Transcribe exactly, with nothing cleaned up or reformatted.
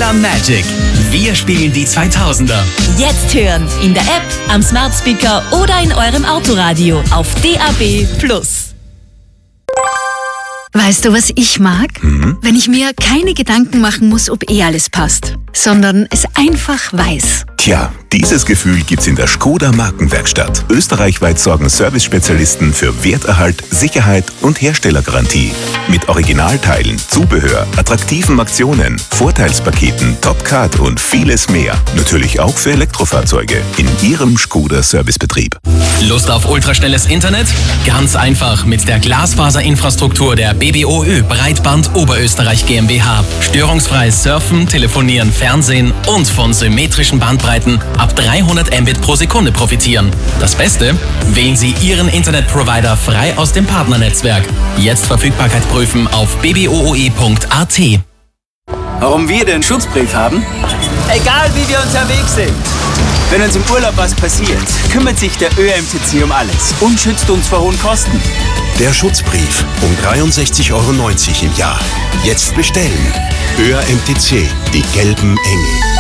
Stella Magic. Wir spielen die zweitausender. Jetzt hören in der App, am Smart Speaker oder in eurem Autoradio auf D A B plus. Weißt du, was ich mag? Mhm. Wenn ich mir keine Gedanken machen muss, ob eh alles passt, sondern es einfach weiß. Tja, dieses Gefühl gibt's in der Skoda Markenwerkstatt. Österreichweit sorgen Service-Spezialisten für Werterhalt, Sicherheit und Herstellergarantie. Mit Originalteilen, Zubehör, attraktiven Aktionen, Vorteilspaketen, Top-Card und vieles mehr. Natürlich auch für Elektrofahrzeuge in Ihrem Skoda Servicebetrieb. Lust auf ultraschnelles Internet? Ganz einfach mit der Glasfaserinfrastruktur der B B O Ö Breitband Oberösterreich GmbH. Störungsfreies Surfen, Telefonieren, Fernsehen und von symmetrischen Bandbreiten ab dreihundert Mbit pro Sekunde profitieren. Das Beste? Wählen Sie Ihren Internetprovider frei aus dem Partnernetzwerk. Jetzt Verfügbarkeit prüfen auf b b o o e punkt a t. Warum wir den Schutzbrief haben? Egal wie wir unterwegs sind. Wenn uns im Urlaub was passiert, kümmert sich der Ö M T C um alles und schützt uns vor hohen Kosten. Der Schutzbrief um dreiundsechzig Euro neunzig im Jahr. Jetzt bestellen. Ö M T C, die gelben Engel.